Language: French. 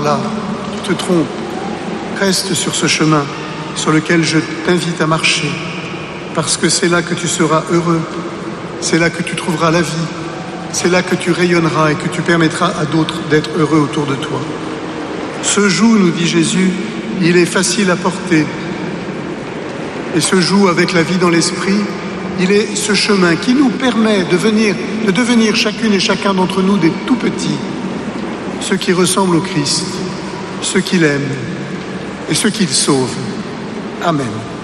là, tu te trompes. Reste sur ce chemin sur lequel je t'invite à marcher, parce que c'est là que tu seras heureux, c'est là que tu trouveras la vie, c'est là que tu rayonneras et que tu permettras à d'autres d'être heureux autour de toi. Ce joug, nous dit Jésus, il est facile à porter. Et ce joug avec la vie dans l'esprit, il est ce chemin qui nous permet de devenir chacune et chacun d'entre nous des tout petits, ceux qui ressemblent au Christ, ceux qu'il aime et ceux qu'il sauve. Amen.